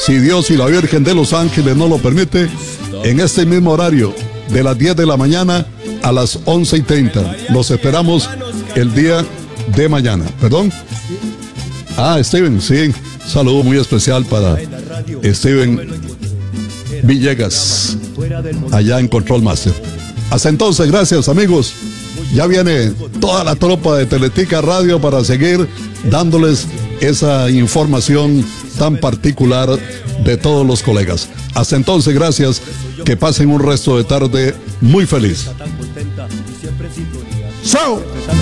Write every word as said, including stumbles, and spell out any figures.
si Dios y la Virgen de los Ángeles no lo permite, en este mismo horario, de las diez de la mañana a las once y treinta. Los esperamos el día de mañana. ¿Perdón? Ah, Steven, sí. Saludo muy especial para Steven Villegas, allá en Control Master. Hasta entonces, gracias, amigos. Ya viene toda la tropa de Teletica Radio para seguir dándoles esa información tan particular de todos los colegas. Hasta entonces, gracias. Que pasen un resto de tarde muy feliz. ¡Chao!